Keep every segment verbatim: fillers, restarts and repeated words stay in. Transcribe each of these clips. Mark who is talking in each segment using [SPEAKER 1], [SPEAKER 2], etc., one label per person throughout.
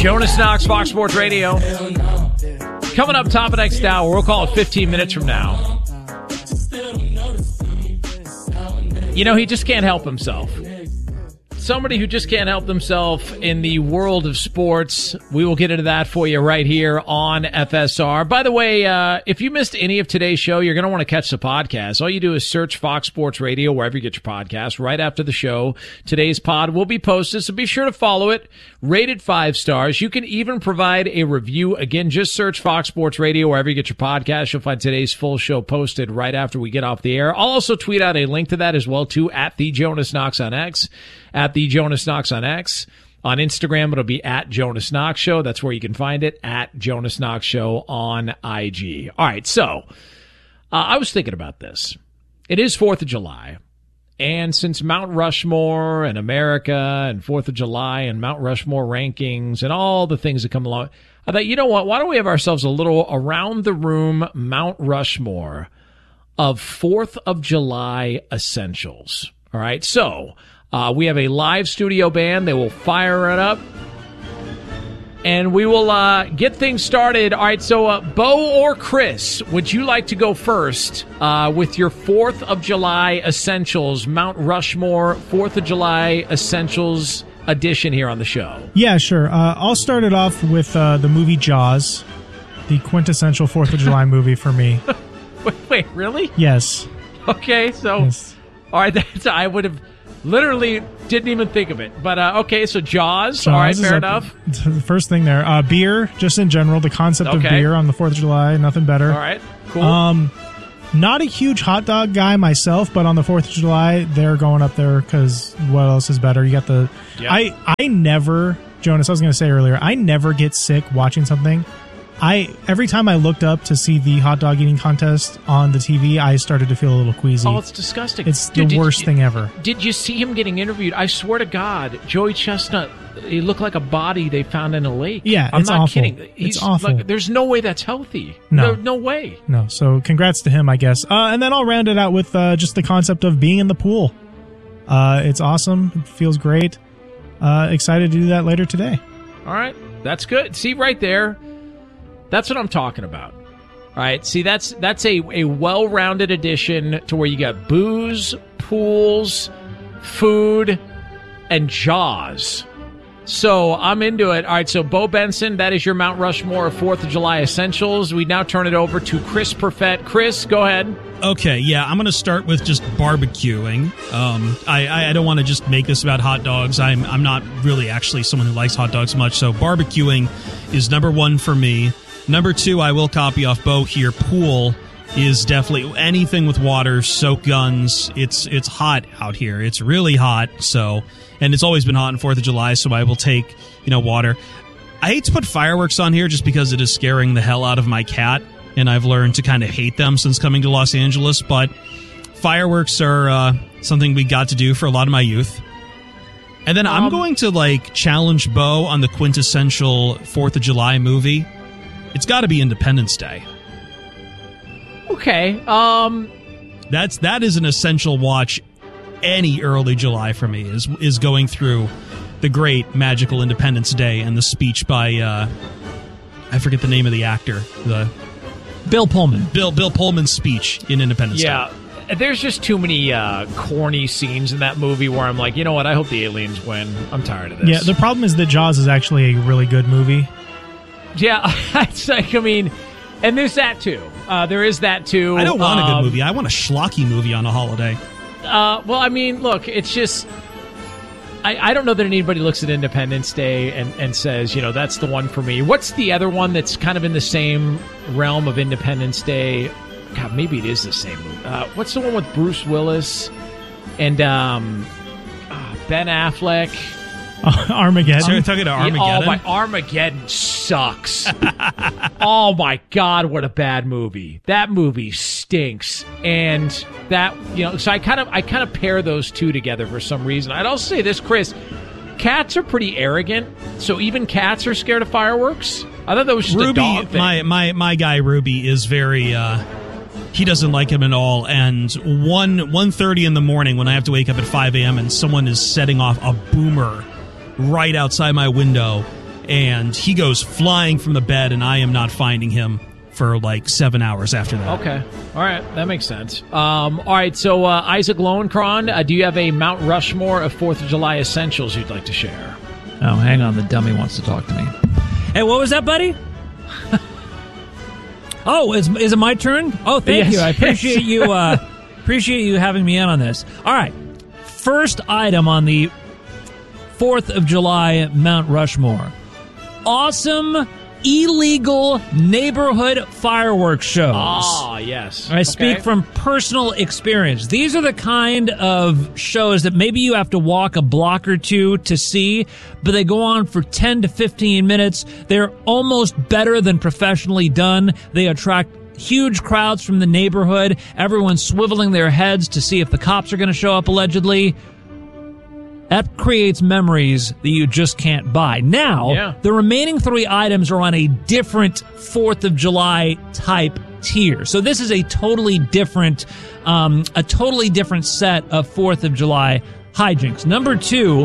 [SPEAKER 1] Jonas Knox, Fox Sports Radio. Coming up top of next hour, we'll call it fifteen minutes from now. You know, he just can't help himself. Somebody who just can't help themselves in the world of sports. We will get into that for you right here on F S R. By the way, uh, if you missed any of today's show, you're going to want to catch the podcast. All you do is search Fox Sports Radio wherever you get your podcast. Right after the show, today's pod will be posted, so be sure to follow it. Rated five stars. You can even provide a review. Again, just search Fox Sports Radio wherever you get your podcast. You'll find today's full show posted right after we get off the air. I'll also tweet out a link to that as well, too, at the Jonas Knox on X. At the Jonas Knox on X. On Instagram, it'll be at Jonas Knox Show. That's where you can find it, at Jonas Knox Show on I G. All right, so uh, I was thinking about this. It is fourth of July, and since Mount Rushmore and America and fourth of July and Mount Rushmore rankings and all the things that come along, I thought, you know what, why don't we have ourselves a little around-the-room Mount Rushmore of fourth of July essentials. All right, so Uh, we have a live studio band. They will fire it up. And we will uh, get things started. All right, so uh, Bo or Chris, would you like to go first uh, with your fourth of July Essentials, Mount Rushmore fourth of July Essentials edition here on the show?
[SPEAKER 2] Yeah, sure. Uh, I'll start it off with uh, the movie Jaws, the quintessential fourth of July movie for me.
[SPEAKER 1] Wait, wait, really?
[SPEAKER 2] Yes.
[SPEAKER 1] Okay, so,
[SPEAKER 2] yes.
[SPEAKER 1] All right, that's, I would have... Literally didn't even think of it. But, uh, okay, so Jaws.
[SPEAKER 2] Jaws
[SPEAKER 1] All right, fair
[SPEAKER 2] like
[SPEAKER 1] enough.
[SPEAKER 2] The first thing there. Uh, beer, just in general, the concept
[SPEAKER 1] Okay.
[SPEAKER 2] of beer on the fourth of July, nothing better.
[SPEAKER 1] All right, cool.
[SPEAKER 2] Um, not a huge hot dog guy myself, but on the fourth of July, they're going up there because what else is better? You got the...
[SPEAKER 1] Yeah.
[SPEAKER 2] I, I never... Jonas, I was going to say earlier, I never get sick watching something. I Every time I looked up to see the hot dog eating contest on the T V, I started to feel a little queasy.
[SPEAKER 1] Oh, it's disgusting.
[SPEAKER 2] It's
[SPEAKER 1] Dude,
[SPEAKER 2] the
[SPEAKER 1] did
[SPEAKER 2] worst
[SPEAKER 1] you-
[SPEAKER 2] thing ever.
[SPEAKER 1] Did you see him getting interviewed? I swear to God, Joey Chestnut, he looked like a body they found in a lake.
[SPEAKER 2] Yeah,
[SPEAKER 1] I'm
[SPEAKER 2] it's
[SPEAKER 1] not
[SPEAKER 2] awful.
[SPEAKER 1] kidding. He's
[SPEAKER 2] It's awful.
[SPEAKER 1] Like, there's no way that's healthy.
[SPEAKER 2] No.
[SPEAKER 1] no, no way.
[SPEAKER 2] No, so congrats to him, I guess. Uh, and then I'll round it out with uh, just the concept of being in the pool. Uh, it's awesome. It feels great. Uh, excited to do that later today.
[SPEAKER 1] All right, that's good. See, right there, that's what I'm talking about. All right, see, that's that's a, a well-rounded addition to where you got booze, pools, food, and Jaws. So I'm into it. All right, so Bo Benson, that is your Mount Rushmore of fourth of July Essentials. We now turn it over to Chris Perfett. Chris, go ahead.
[SPEAKER 3] Okay, yeah, I'm going to start with just barbecuing. Um, I, I, I don't want to just make this about hot dogs. I'm I'm not really actually someone who likes hot dogs much, so barbecuing is number one for me. Number two, I will copy off Bo here. Pool is definitely anything with water, soak guns. It's it's hot out here. It's really hot. So, and it's always been hot on fourth of July. So I will take you know water. I hate to put fireworks on here just because it is scaring the hell out of my cat, and I've learned to kind of hate them since coming to Los Angeles. But fireworks are uh, something we got to do for a lot of my youth. And then um, I'm going to like challenge Bo on the quintessential fourth of July movie. It's got to be Independence Day.
[SPEAKER 1] Okay. Um,
[SPEAKER 3] That's that is an essential watch any early July for me, is is going through the great magical Independence Day and the speech by uh, I forget the name of the actor, the
[SPEAKER 4] Bill Pullman.
[SPEAKER 3] Bill Bill Pullman's speech in Independence
[SPEAKER 1] yeah.
[SPEAKER 3] Day.
[SPEAKER 1] There's just too many uh, corny scenes in that movie where I'm like, you know what? I hope the aliens win. I'm tired of this.
[SPEAKER 2] Yeah, the problem is that Jaws is actually a really good movie.
[SPEAKER 1] Yeah, it's like, I mean, and there's that too. Uh, there is that too.
[SPEAKER 3] I don't want
[SPEAKER 1] um,
[SPEAKER 3] a good movie. I want a schlocky movie on a holiday.
[SPEAKER 1] Uh, well, I mean, look, it's just, I, I don't know that anybody looks at Independence Day and, and says, you know, that's the one for me. What's the other one that's kind of in the same realm of Independence Day? God, maybe it is the same movie. Uh, what's the one with Bruce Willis and um, uh, Ben Affleck?
[SPEAKER 2] Uh, Armageddon.
[SPEAKER 3] So you're talking about Armageddon?
[SPEAKER 1] Yeah, oh, my Armageddon sucks. Oh, my God, what a bad movie. That movie stinks. And that, you know, so I kind of I kind of pair those two together for some reason. I'd also say this, Chris, cats are pretty arrogant, so even cats are scared of fireworks. I thought that was just
[SPEAKER 3] Ruby,
[SPEAKER 1] a dog thing.
[SPEAKER 3] my, my, my guy Ruby is very... Uh, he doesn't like him at all, and one one thirty in the morning when I have to wake up at five a.m. and someone is setting off a boomer right outside my window, and he goes flying from the bed, and I am not finding him for like seven hours after that.
[SPEAKER 1] Okay. All right. That makes sense. Um, all right. So, uh, Isaac Lowenkron, uh, do you have a Mount Rushmore of fourth of July essentials you'd like to share?
[SPEAKER 4] Oh, hang on. The dummy wants to talk to me.
[SPEAKER 5] Hey, what was that, buddy? Oh, is, is it my turn? Oh, thank
[SPEAKER 1] Yes,
[SPEAKER 5] you. I appreciate
[SPEAKER 1] yes.
[SPEAKER 5] you uh, appreciate you having me in on this. All right. First item on the fourth of July Mount Rushmore. Awesome illegal neighborhood fireworks shows.
[SPEAKER 1] Ah, yes.
[SPEAKER 5] I
[SPEAKER 1] Okay.
[SPEAKER 5] speak from personal experience. These are the kind of shows that maybe you have to walk a block or two to see, but they go on for ten to fifteen minutes. They're almost better than professionally done. They attract huge crowds from the neighborhood. Everyone's swiveling their heads to see if the cops are going to show up, allegedly. That creates memories that you just can't buy. Now,
[SPEAKER 1] Yeah.
[SPEAKER 5] the remaining three items are on a different fourth of July type tier. So this is a totally different, um, a totally different set of fourth of July hijinks. Number two,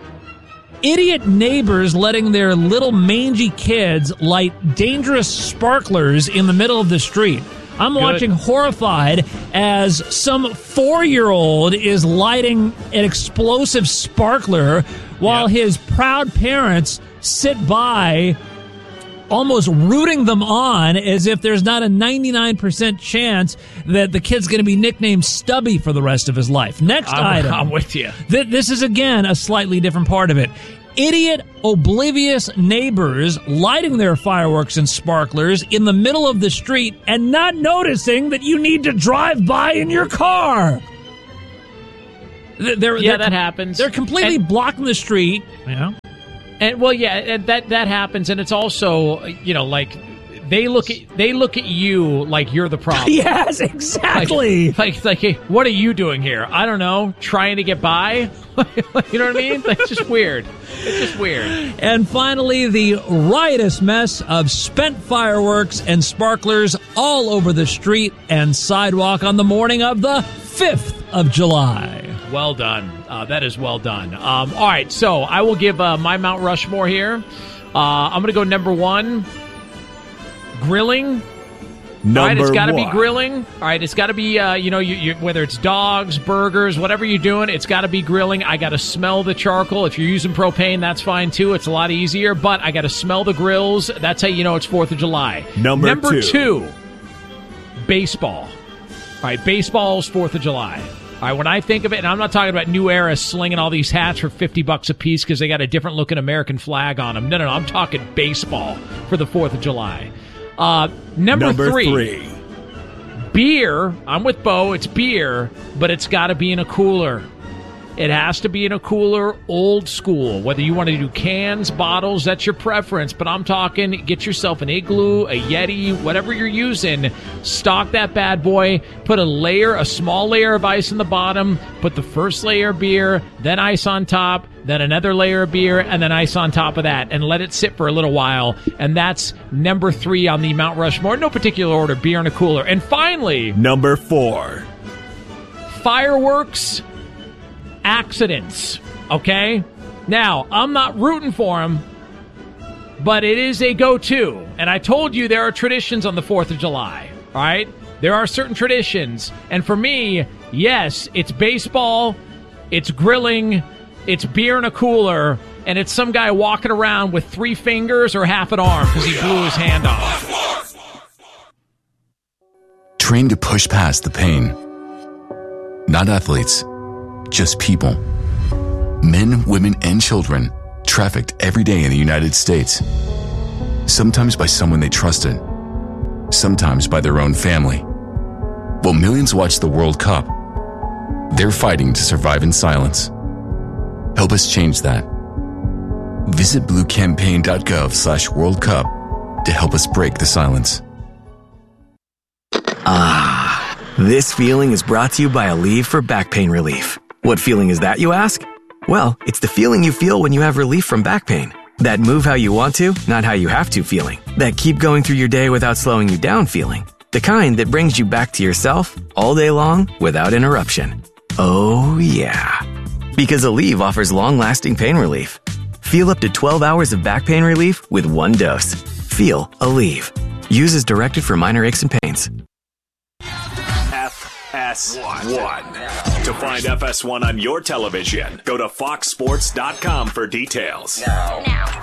[SPEAKER 5] idiot neighbors letting their little mangy kids light dangerous sparklers in the middle of the street. I'm
[SPEAKER 1] Good.
[SPEAKER 5] watching horrified as some four-year-old is lighting an explosive sparkler while
[SPEAKER 1] Yep.
[SPEAKER 5] his proud parents sit by almost rooting them on as if there's not a ninety-nine percent chance that the kid's going to be nicknamed Stubby for the rest of his life. Next
[SPEAKER 1] I'm,
[SPEAKER 5] item.
[SPEAKER 1] I'm with you.
[SPEAKER 5] Th- this is, again, a slightly different part of it. Idiot, oblivious neighbors lighting their fireworks and sparklers in the middle of the street and not noticing that you need to drive by in your car. Th- They're,
[SPEAKER 1] Yeah,
[SPEAKER 5] they're,
[SPEAKER 1] that happens.
[SPEAKER 5] They're completely
[SPEAKER 1] And-
[SPEAKER 5] blocking the street. Yeah.
[SPEAKER 1] And well, yeah, and that that happens, and it's also, you know, like they look at they look at you like you're the problem.
[SPEAKER 5] Yes, exactly.
[SPEAKER 1] Like, like, like, hey, what are you doing here? I don't know, trying to get by. You know what I mean? Like, it's just weird. It's just weird.
[SPEAKER 5] And finally, the riotous mess of spent fireworks and sparklers all over the street and sidewalk on the morning of the fifth of July.
[SPEAKER 1] Well done. Uh, that is well done. Um, all right, so I will give uh, my Mount Rushmore here. Uh, I'm going to go number one, grilling.
[SPEAKER 6] Number
[SPEAKER 1] All right, it's got to be
[SPEAKER 6] one.
[SPEAKER 1] grilling. All right, it's got to be, uh, you know, you, you, whether it's dogs, burgers, whatever you're doing, it's got to be grilling. I got to smell the charcoal. If you're using propane, that's fine too. It's a lot easier, but I got to smell the grills. That's how you know it's fourth of July.
[SPEAKER 6] Number
[SPEAKER 1] Number
[SPEAKER 6] two.
[SPEAKER 1] two, baseball. All right, baseball's fourth of July. All right, when I think of it, and I'm not talking about New Era slinging all these hats for fifty bucks a piece because they got a different looking American flag on them. No, no, no. I'm talking baseball for the fourth of July. Uh, number,
[SPEAKER 6] Number
[SPEAKER 1] three,
[SPEAKER 6] three.
[SPEAKER 1] beer. I'm with Bo. It's beer, but it's got to be in a cooler. It has to be in a cooler, old school. Whether you want to do cans, bottles, that's your preference. But I'm talking, get yourself an Igloo, a Yeti, whatever you're using. Stock that bad boy. Put a layer, a small layer of ice in the bottom. Put the first layer of beer, then ice on top, then another layer of beer, and then ice on top of that. And let it sit for a little while. And that's number three on the Mount Rushmore. No particular order, beer in a cooler. And finally,
[SPEAKER 6] Number four.
[SPEAKER 1] fireworks accidents, okay? Now, I'm not rooting for them, but it is a go-to. And I told you there are traditions on the fourth of July, all right? There are certain traditions. And for me, yes, it's baseball, it's grilling, it's beer in a cooler, and it's some guy walking around with three fingers or half an arm because he blew his hand off.
[SPEAKER 7] Trained to push past the pain. Not athletes, just people. Men, women, and children trafficked every day in the United States. Sometimes by someone they trusted, sometimes by their own family. While millions watch the World Cup, they're fighting to survive in silence. Help us change that. Visit bluecampaign.gov slash World Cup to help us break the silence.
[SPEAKER 8] Ah, this feeling is brought to you by Aleve for back pain relief. What feeling is that, you ask? Well, it's the feeling you feel when you have relief from back pain. That move how you want to, not how you have to feeling. That keep going through your day without slowing you down feeling. The kind that brings you back to yourself all day long without interruption. Oh, yeah. Because Aleve offers long-lasting pain relief. Feel up to twelve hours of back pain relief with one dose. Feel Aleve. Use as directed for minor aches and pains.
[SPEAKER 6] F S one. To find F S one on your television, go to fox sports dot com for details.
[SPEAKER 9] Now.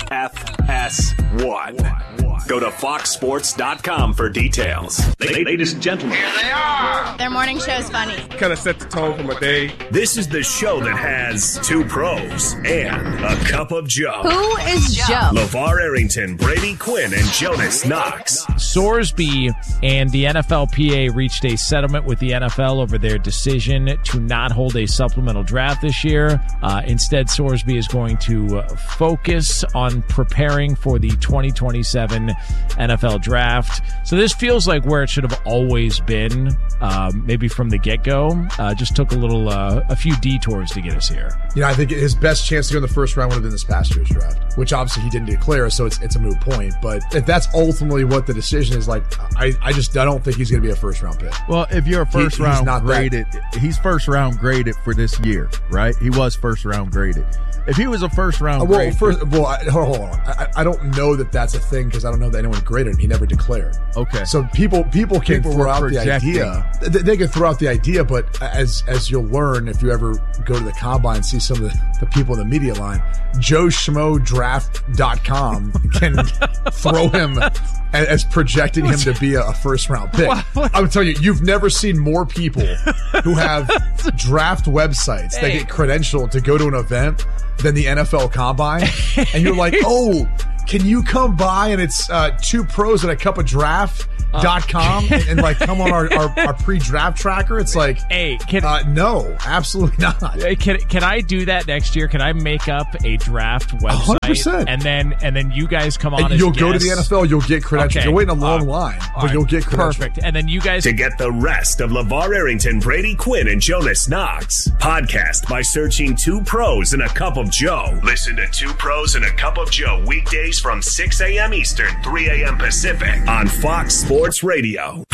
[SPEAKER 6] F S one. Go to fox sports dot com for details. Ladies and gentlemen,
[SPEAKER 9] Here they are. Their morning show is funny.
[SPEAKER 10] Kind of set the tone for my day.
[SPEAKER 6] this is the show that has two pros and a cup of Joe.
[SPEAKER 9] Who is Joe?
[SPEAKER 6] LeVar Arrington, Brady Quinn, and Jonas Knox.
[SPEAKER 1] Sorsby and the N F L P A reached a settlement with the N F L over their decision to not hold a supplemental draft this year. Uh, instead, Sorsby is going to uh, focus on preparing for the twenty twenty-seven N F L draft. So this feels like where it should have always been, um, maybe from the get-go. Uh, just took a little, uh, a few detours to get us here.
[SPEAKER 11] You know, I think his best chance to go in the first round would have been this past year's draft, which obviously he didn't declare, so it's it's a moot point. But if that's ultimately what the decision is, like, I, I just I don't think he's going to be a first round pick.
[SPEAKER 12] Well, if you're a first
[SPEAKER 11] He- he's
[SPEAKER 12] round
[SPEAKER 11] not that-
[SPEAKER 12] graded, he's first round graded for this year, right? He was first round graded. If he was a first round
[SPEAKER 11] Uh, well,
[SPEAKER 12] grade,
[SPEAKER 11] first, well, I, hold on. I, I don't know that that's a thing because I don't know that anyone graded him. He never declared.
[SPEAKER 12] Okay.
[SPEAKER 11] So people people can
[SPEAKER 12] People
[SPEAKER 11] throw
[SPEAKER 12] were
[SPEAKER 11] out the
[SPEAKER 12] projecting.
[SPEAKER 11] idea. They, they can throw out the idea, but as as you'll learn if you ever go to the combine and see some of the, the people in the media line, Joe Schmo Draft dot com can throw him as, as projecting him to be a, a first round pick. I'm telling you, you've never seen more people who have draft websites that
[SPEAKER 1] Hey.
[SPEAKER 11] get credentialed to go to an event than the N F L Combine, and you're like, oh, can you come by and it's uh, two pros and a cup of draft dot com and, and like come on our, our, our pre-draft tracker? It's like,
[SPEAKER 1] Hey, can
[SPEAKER 11] uh, no, absolutely not.
[SPEAKER 1] Uh, Can can I do that next year? Can I make up a draft website
[SPEAKER 11] one hundred percent.
[SPEAKER 1] and then and then you guys come on
[SPEAKER 11] And
[SPEAKER 1] as
[SPEAKER 11] you'll go to the
[SPEAKER 1] guests?
[SPEAKER 11] N F L, you'll get credentials.
[SPEAKER 1] Okay.
[SPEAKER 11] You're waiting a long
[SPEAKER 1] Uh,
[SPEAKER 11] line,
[SPEAKER 1] all
[SPEAKER 11] but
[SPEAKER 1] right.
[SPEAKER 11] you'll get credentials.
[SPEAKER 1] Perfect. And then you guys
[SPEAKER 6] To get the rest of LeVar Arrington, Brady Quinn, and Jonas Knox, podcast by searching Two Pros and a Cup of Joe. Listen to Two Pros and a Cup of Joe weekdays from six a.m. Eastern, three a.m. Pacific on Fox Sports Radio.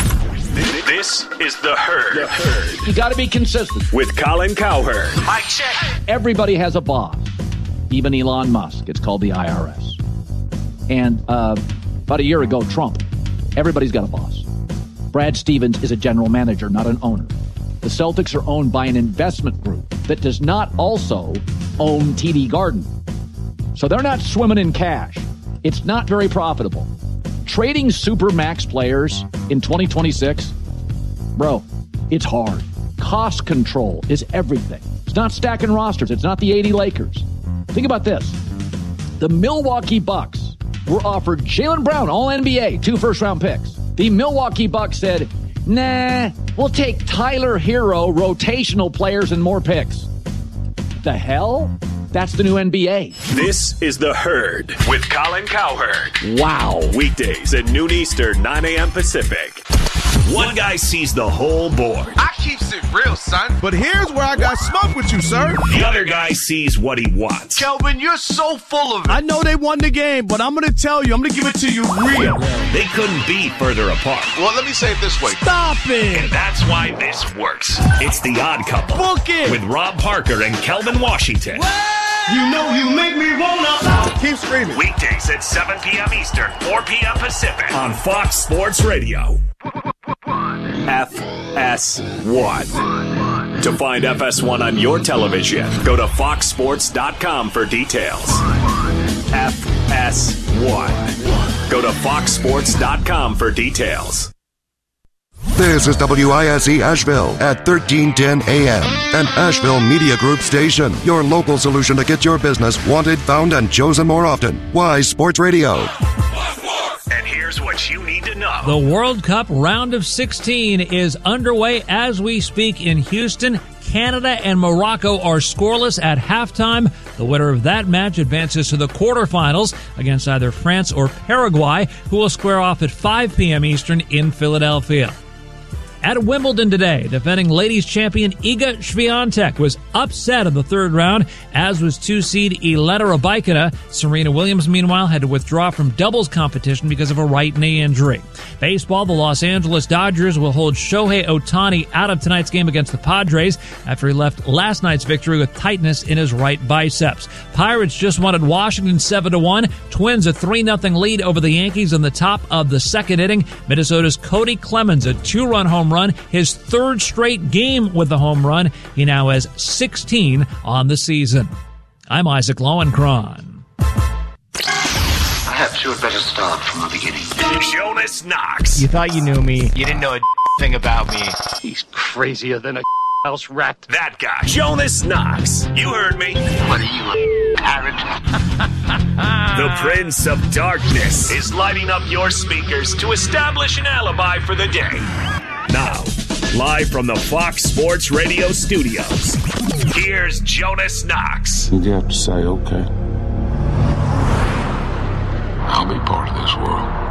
[SPEAKER 6] This is The Herd. The Herd.
[SPEAKER 13] You got to be consistent.
[SPEAKER 6] With Colin Cowherd.
[SPEAKER 9] Mike check.
[SPEAKER 13] Everybody has a boss, even Elon Musk. It's called the I R S. And uh, about a year ago, Trump. Everybody's got a boss. Brad Stevens is a general manager, not an owner. The Celtics are owned by an investment group that does not also own T D Garden. So they're not swimming in cash. It's not very profitable. Trading Supermax players in twenty twenty-six, bro, it's hard. Cost control is everything. It's not stacking rosters. It's not the eighty Lakers. Think about this. The Milwaukee Bucks were offered Jaylen Brown, all N B A, two first-round picks. The Milwaukee Bucks said, nah, we'll take Tyler Hero, rotational players, and more picks. The hell? That's the new N B A.
[SPEAKER 6] This is The Herd with Colin Cowherd.
[SPEAKER 13] Wow.
[SPEAKER 6] Weekdays at noon Eastern, nine a.m. Pacific. One guy sees the whole board.
[SPEAKER 10] I keeps it real, son. But here's where I got smoke with you, sir.
[SPEAKER 6] The other guy sees what he wants.
[SPEAKER 10] Kelvin, you're so full of it. I know they won the game, but I'm going to tell you, I'm going to give it to you real.
[SPEAKER 6] They couldn't be further apart.
[SPEAKER 10] Well, let me say it this way.
[SPEAKER 6] Stop it! And that's why this works. It's The Odd Couple.
[SPEAKER 10] Book it!
[SPEAKER 6] With Rob Parker and Kelvin Washington.
[SPEAKER 10] You know you make me wanna. Keep screaming.
[SPEAKER 6] Weekdays at seven p.m. Eastern, four p.m. Pacific on Fox Sports Radio. F S one. To find F S one on your television, go to fox sports dot com for details. F S one. Go to fox sports dot com for details.
[SPEAKER 14] This is W I S E Asheville at thirteen ten A M, an Asheville Media Group station. Your local solution to get your business wanted, found, and chosen more often. Why Sports Radio.
[SPEAKER 6] And here's what you need to know.
[SPEAKER 5] The World Cup round of sixteen is underway as we speak in Houston. Canada and Morocco are scoreless at halftime. The winner of that match advances to the quarterfinals against either France or Paraguay, who will square off at five p.m. Eastern in Philadelphia. At Wimbledon today, defending ladies champion Iga Swiatek was upset in the third round, as was two-seed Elena Rybakina. Serena Williams, meanwhile, had to withdraw from doubles competition because of a right knee injury. Baseball, the Los Angeles Dodgers will hold Shohei Ohtani out of tonight's game against the Padres after he left last night's victory with tightness in his right biceps. Pirates just won at Washington seven to one. Twins a three nothing lead over the Yankees in the top of the second inning. Minnesota's Cody Clemens, a two-run home run, his third straight game with the home run. He now has sixteen on the season. I'm Isaac Lowenkron.
[SPEAKER 15] Perhaps you had better start from the beginning.
[SPEAKER 6] Jonas Knox.
[SPEAKER 16] You thought you knew me. You didn't know a thing about me.
[SPEAKER 15] He's crazier than a house rat.
[SPEAKER 6] That guy, Jonas Knox. You heard me.
[SPEAKER 15] What are you, a parrot?
[SPEAKER 6] The Prince of Darkness is lighting up your speakers to establish an alibi for the day. Now, live from the Fox Sports Radio studios, here's Jonas Knox.
[SPEAKER 17] You have to say, okay, I'll be part of this world.